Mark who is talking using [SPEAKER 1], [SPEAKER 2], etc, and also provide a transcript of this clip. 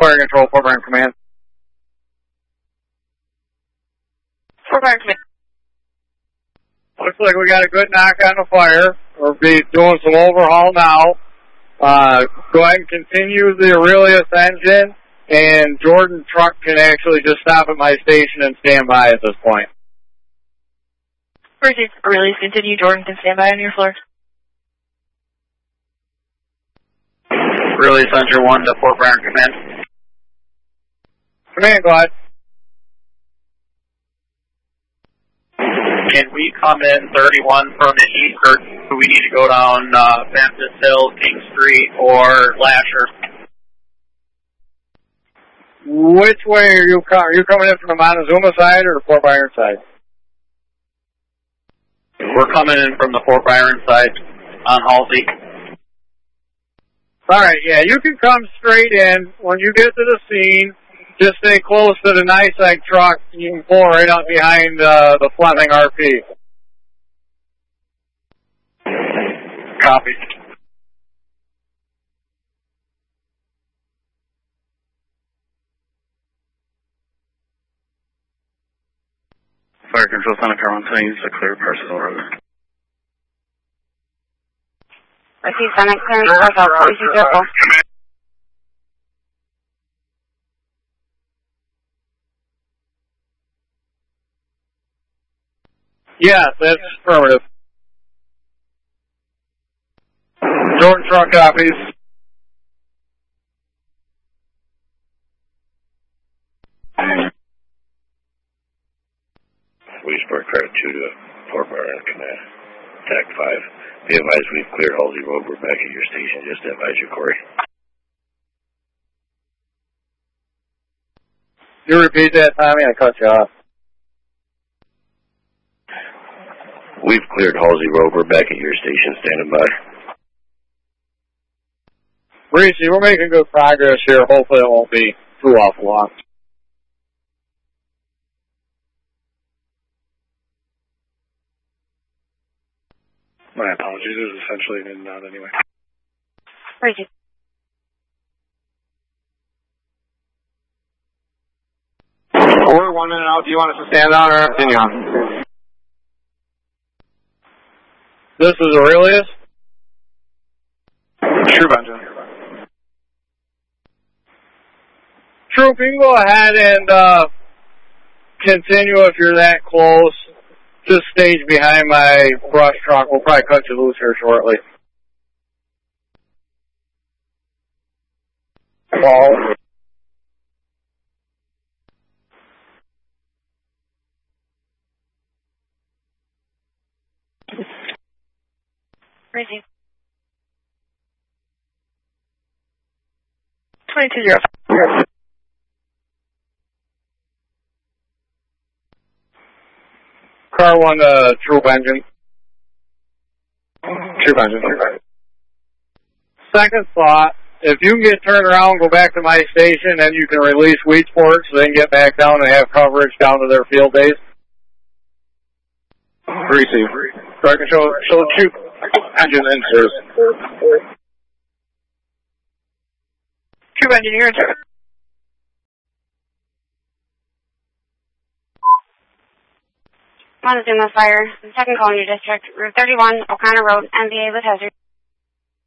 [SPEAKER 1] Fire Control, Fort Byron Command.
[SPEAKER 2] Fort Byron Command.
[SPEAKER 1] Looks like we got a good knock on the fire. We'll be doing some overhaul now. Go ahead and continue the Aurelius engine, and Jordan truck can actually just stop at my station and stand by at this point.
[SPEAKER 2] Received. Aurelius, continue. Jordan can stand by on your floor.
[SPEAKER 3] Aurelius Engine 1 to Fort Byron Command.
[SPEAKER 1] Command, go ahead.
[SPEAKER 3] Can we come in 31 from the east, or do we need to go down Baptist Hill, King Street, or Lasher?
[SPEAKER 1] Which way are you coming? Are you coming in from the Montezuma side or the Fort Byron side?
[SPEAKER 3] We're coming in from the Fort Byron side on Halsey.
[SPEAKER 1] All right, yeah, you can come straight in. When you get to the scene, just stay close to the NYSEG truck. You can pull right up behind the Fleming RP.
[SPEAKER 3] Copy.
[SPEAKER 4] Fire Control, Santa Car 120, use a clear parcel road.
[SPEAKER 2] Receive Senate clearance, north, please be careful.
[SPEAKER 1] Yeah, that's affirmative. Jordan truck copies.
[SPEAKER 5] Leesburg, credit 2 to Fort Byron Command. TAC 5. Be advised we've cleared Halsey Road. We're back at your station. Just advise you, Corey.
[SPEAKER 1] You repeat that, Tommy? I cut you off.
[SPEAKER 5] We've cleared Halsey Road. We're back at your station. Standing by.
[SPEAKER 1] Reese, we're making good progress here. Hopefully it won't be too awful long.
[SPEAKER 4] My apologies. It was essentially an in and out anyway.
[SPEAKER 2] Reese.
[SPEAKER 1] We're 1 in and out. Do you want us to stand on or continue on? This is Aurelius.
[SPEAKER 4] Troop engine.
[SPEAKER 1] Troop, you can go ahead and continue if you're that close. Just stage behind my brush truck. We'll probably cut you loose here shortly. Paul.
[SPEAKER 2] Receive. 2205.
[SPEAKER 1] Car 1, troop engine. Troop engine. Second thought, if you can get turned around, go back to my station, and you can release Weedsport so they can get back down and have coverage down to their field days.
[SPEAKER 4] Receive. Fire Control, show troop engine in service.
[SPEAKER 2] Troop engine, you're in service. Montezuma Fire, second call in your district, Route 31, O'Connor Road, MVA with hazard.